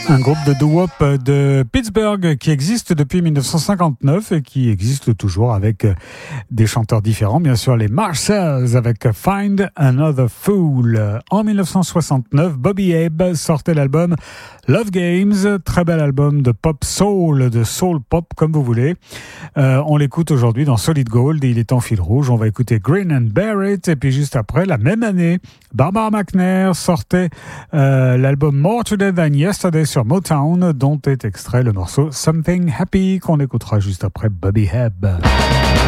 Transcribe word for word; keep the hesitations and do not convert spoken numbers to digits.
Un groupe de doo-wop de Pittsburgh qui existe depuis dix-neuf cent cinquante-neuf et qui existe toujours avec des chanteurs différents. Bien sûr, les Marshalls avec Find Another Fool. En dix-neuf cent soixante-neuf, Bobby Hebb sortait l'album Love Games, très bel album de pop soul, de soul pop comme vous voulez. Euh, on l'écoute aujourd'hui dans Solid Gold et il est en fil rouge. On va écouter Grin and Bear It et puis juste après, la même année, Barbara McNair sortait euh, l'album More Today Than Yesterday sur Motown, dont est extrait le morceau Something Happy qu'on écoutera juste après Bobby Hebb.